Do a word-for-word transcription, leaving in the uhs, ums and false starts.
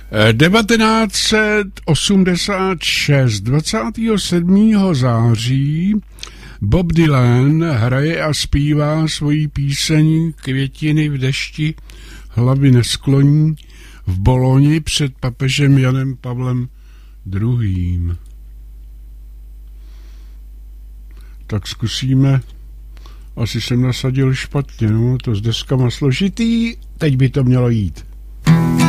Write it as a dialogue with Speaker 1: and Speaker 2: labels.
Speaker 1: devatenáct osmdesát šest, dvacátého sedmého září Bob Dylan hraje a zpívá svoji píseň Květiny v dešti hlavy neskloní v Boloni před papežem Janem Pavlem druhým. Tak zkusíme. Asi jsem nasadil špatně, no, to s deskama složitý, teď by to mělo jít.